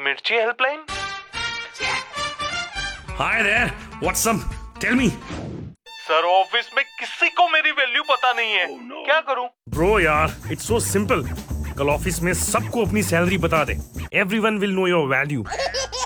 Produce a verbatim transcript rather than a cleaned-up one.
मिर्ची helpline. Hi there, what's up? Tell me. Sir office में किसी को मेरी वैल्यू पता नहीं है। oh, no. क्या करूं? ब्रो यार, इट्स सो सिंपल। कल ऑफिस में सबको अपनी सैलरी बता दे। Everyone will know your value.